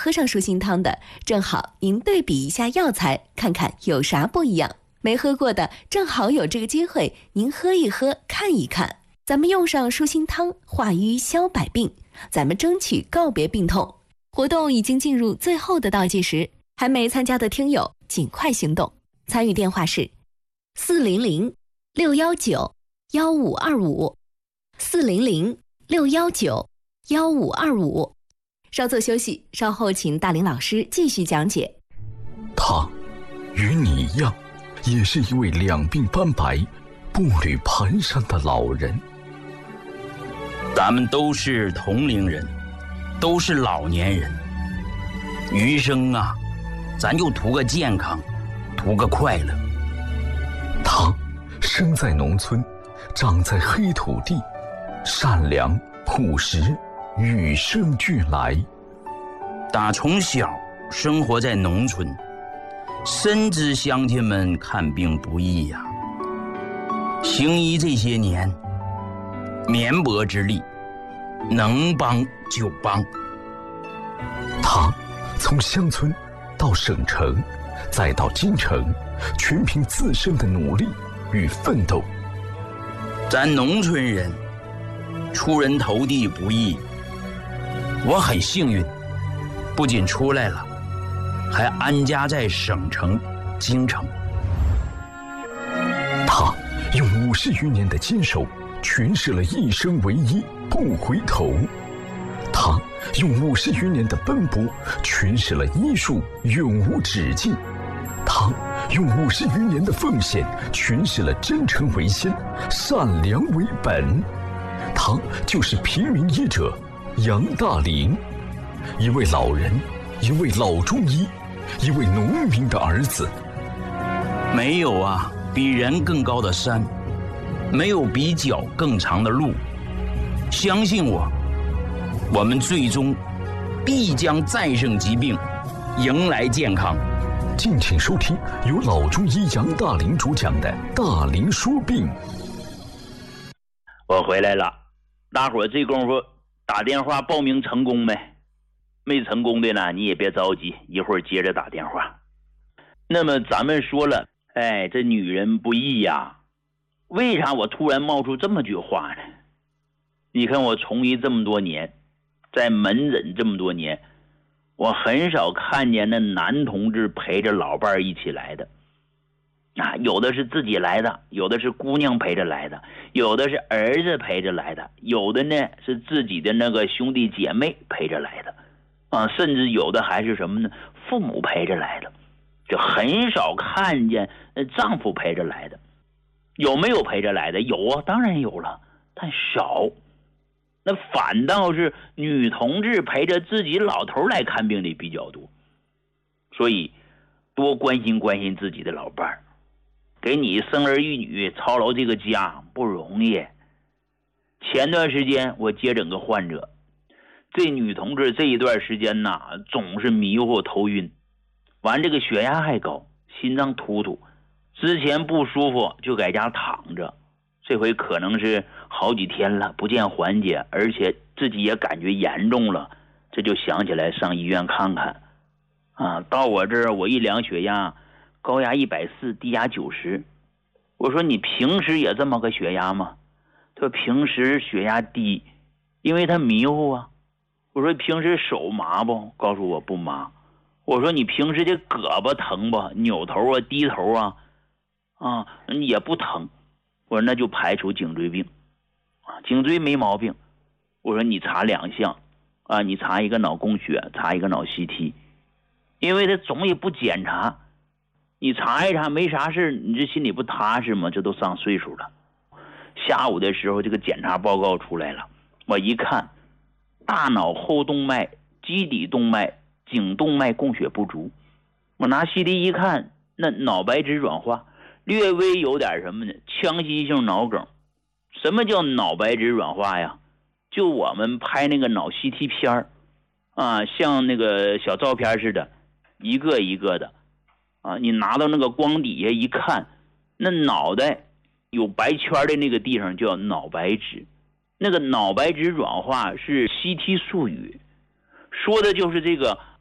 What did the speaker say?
喝上舒心汤的，正好您对比一下药材，看看有啥不一样。没喝过的，正好有这个机会，您喝一喝，看一看。咱们用上舒心汤，化瘀消百病，咱们争取告别病痛。活动已经进入最后的倒计时，还没参加的听友尽快行动。参与电话是400-619-1525，400-619-1525。稍作休息，稍后请大林老师继续讲解。 他与你一样，也是一位两鬓斑白、步履蹒跚的老人。 咱们都是同龄人，都是老年人，余生啊，咱就图个健康，图个快乐。 他生在农村，长在黑土地，善良朴实，与生俱来。 打从小生活在农村，深知乡亲们看病不易呀。行医这些年，绵薄之力，能帮就帮。 他从乡村到省城，再到京城，全凭自身的努力与奋斗。 咱农村人出人头地不易，我很幸运，不仅出来了，还安家在省城京城。 他用50余年的坚守诠释了一生唯一不回头，他用50余年的奔波诠释了医术永无止境，他用50余年的奉献诠释了真诚为先，善良为本。他就是平民医者杨大林，一位老人，一位老中医，一位农民的儿子。 没有啊比人更高的山，没有比脚更长的路。相信我，我们最终必将战胜疾病，迎来健康。 敬请收听由老中医杨大林主讲的《大林说病》。 我回来了，大伙儿这功夫打电话报名成功没？没成功的呢，你也别着急，一会儿接着打电话。那么咱们说了，这女人不易呀。为啥我突然冒出这么句话呢？你看我从医这么多年，在门诊这么多年，我很少看见那男同志陪着老伴一起来的。有的是自己来的，有的是姑娘陪着来的，有的是儿子陪着来的，有的呢是自己的那个兄弟姐妹陪着来的，甚至有的还是什么呢？父母陪着来的，就很少看见丈夫陪着来的。有没有陪着来的？有啊，当然有了，但少。那反倒是女同志陪着自己老头来看病的比较多。所以多关心关心自己的老伴儿，给你生儿育女操劳这个家不容易。前段时间我接诊个患者，这女同志这一段时间总是迷糊头晕，完这个血压还高，心脏突突，之前不舒服就在家躺着，这回可能是好几天了不见缓解，而且自己也感觉严重了，这就想起来上医院看看。到我这儿我一量血压，高压140，低压90。我说你平时也这么个血压吗？他说平时血压低，因为他迷糊啊。我说平时手麻不？告诉我不麻。我说你平时这胳膊疼不？扭头啊低头啊也不疼。我说那就排除颈椎病，颈椎没毛病。我说你查2项你查一个脑供血，查一个脑 CT， 因为他总也不检查，你查一查没啥事，你这心里不踏实吗？这都上岁数了。下午的时候这个检查报告出来了，我一看，大脑后动脉、基底动脉、颈动脉供血不足。我拿 CT 一看，那脑白质软化，略微有点什么呢？腔隙性脑梗。什么叫脑白质软化呀？就我们拍那个脑 CT 片像那个小照片似的，一个一个的你拿到那个光底下一看，那脑袋有白圈的那个地方叫脑白质。那个脑白质软化是 CT 术语，说的就是这个